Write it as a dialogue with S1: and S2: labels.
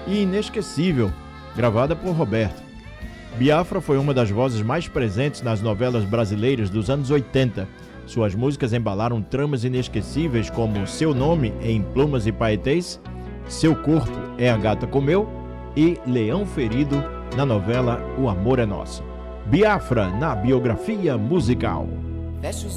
S1: e inesquecível, gravada por Roberto. Biafra foi uma das vozes mais presentes nas novelas brasileiras dos anos 80. Suas músicas embalaram tramas inesquecíveis como Seu Nome em Plumas e Paetês, Seu Corpo é a Gata Comeu e Leão Ferido na novela O Amor é Nosso. Biafra na biografia musical.
S2: Fecha os